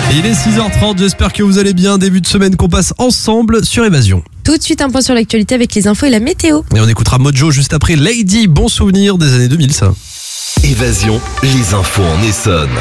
Il est 6h30, j'espère que vous allez bien. Début de semaine qu'on passe ensemble sur Évasion. Tout de suite, un point sur l'actualité avec les infos et la météo. Et on écoutera Mojo juste après Lady. Bon souvenir des années 2000, ça. Évasion, les infos en Essonne.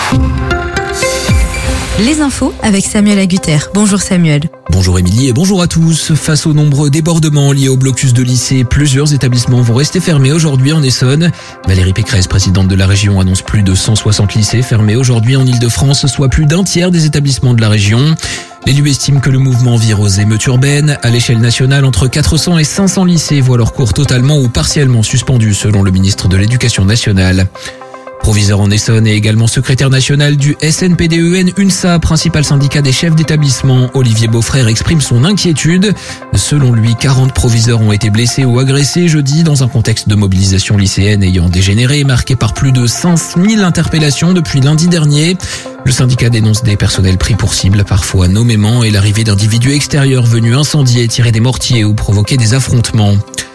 Les infos avec Samuel Agutter. Bonjour Samuel. Bonjour Émilie et bonjour à tous. Face aux nombreux débordements liés au blocus de lycées, plusieurs établissements vont rester fermés aujourd'hui en Essonne. Valérie Pécresse, présidente de la région, annonce plus de 160 lycées fermés aujourd'hui en Ile-de-France, soit plus d'un tiers des établissements de la région. L'élu estime que le mouvement vire aux émeutes urbaines. À l'échelle nationale, entre 400 et 500 lycées voient leur cours totalement ou partiellement suspendus, selon le ministre de l'Éducation nationale. Proviseur en Essonne et également secrétaire national du SNPDEN UNSA, principal syndicat des chefs d'établissement, Olivier Beaufrère exprime son inquiétude. Selon lui, 40 proviseurs ont été blessés ou agressés jeudi dans un contexte de mobilisation lycéenne ayant dégénéré, marqué par plus de 5000 interpellations depuis lundi dernier. Le syndicat dénonce des personnels pris pour cible, parfois nommément, et l'arrivée d'individus extérieurs venus incendier, tirer des mortiers ou provoquer des affrontements.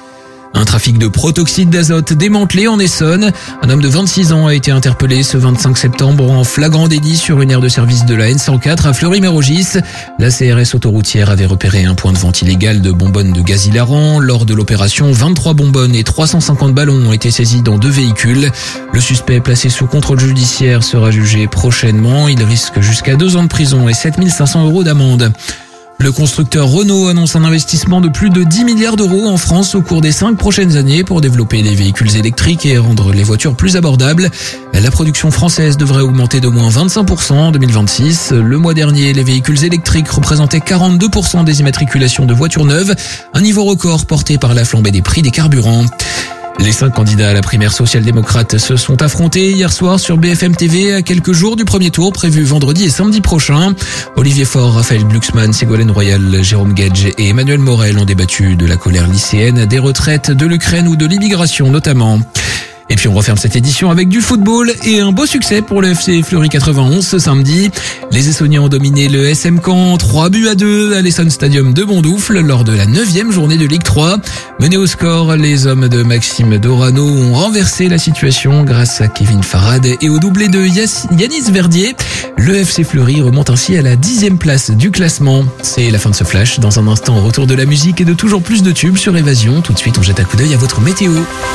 Un trafic de protoxyde d'azote démantelé en Essonne. Un homme de 26 ans a été interpellé ce 25 septembre en flagrant délit sur une aire de service de la N104 à Fleury-Mérogis. La CRS autoroutière avait repéré un point de vente illégal de bonbonnes de gaz hilarant. Lors de l'opération, 23 bonbonnes et 350 ballons ont été saisis dans 2 véhicules. Le suspect placé sous contrôle judiciaire sera jugé prochainement. Il risque jusqu'à 2 ans de prison et 7 500 € d'amende. Le constructeur Renault annonce un investissement de plus de 10 milliards d'euros en France au cours des 5 prochaines années pour développer les véhicules électriques et rendre les voitures plus abordables. La production française devrait augmenter d'au moins 25% en 2026. Le mois dernier, les véhicules électriques représentaient 42% des immatriculations de voitures neuves, un niveau record porté par la flambée des prix des carburants. Les 5 candidats à la primaire social-démocrate se sont affrontés hier soir sur BFM TV à quelques jours du premier tour prévu vendredi et samedi prochain. Olivier Faure, Raphaël Glucksmann, Ségolène Royal, Jérôme Gage et Emmanuel Morel ont débattu de la colère lycéenne, des retraites, de l'Ukraine ou de l'immigration notamment. Et puis on referme cette édition avec du football et un beau succès pour le FC Fleury 91 ce samedi. Les Essonniens ont dominé le SM Caen 3-2 à l'Essonne Stadium de Bondoufle lors de la 9e journée de Ligue 3. Menés au score, les hommes de Maxime Dorano ont renversé la situation grâce à Kevin Farad et au doublé de Yanis Verdier. Le FC Fleury remonte ainsi à la 10e place du classement. C'est la fin de ce flash. Dans un instant, retour de la musique et de toujours plus de tubes sur Évasion. Tout de suite, on jette un coup d'œil à votre météo.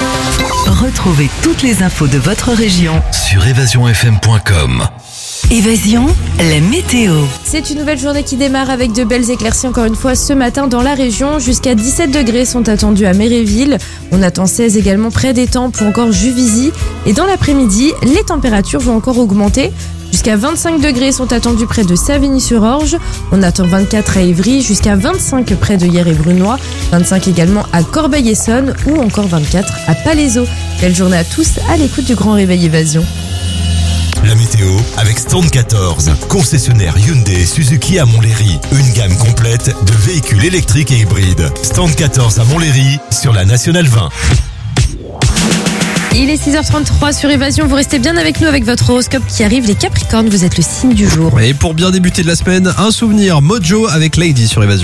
Retrouvez toutes les infos de votre région Sur évasionfm.com. Évasion, la météo. C'est une nouvelle journée qui démarre avec de belles éclaircies encore une fois ce matin dans la région. Jusqu'à 17 degrés sont attendus à Méréville. On attend 16 également près d'Étampes ou encore Juvisy. Et dans l'après-midi, les températures vont encore augmenter. Jusqu'à 25 degrés sont attendus près de Savigny-sur-Orge. On attend 24 à Évry, jusqu'à 25 près de Hyères et Brunois, 25 également à Corbeil-Essonnes ou encore 24 à Palaiseau. Belle journée à tous à l'écoute du Grand Réveil Évasion. La météo avec Stand 14, concessionnaire Hyundai et Suzuki à Montlhéry. Une gamme complète de véhicules électriques et hybrides. Stand 14 à Montlhéry sur la Nationale 20. Il est 6h33 sur Évasion. Vous restez bien avec nous avec votre horoscope qui arrive. Les Capricornes, vous êtes le signe du jour. Et pour bien débuter de la semaine, un souvenir Mojo avec Lady sur Évasion.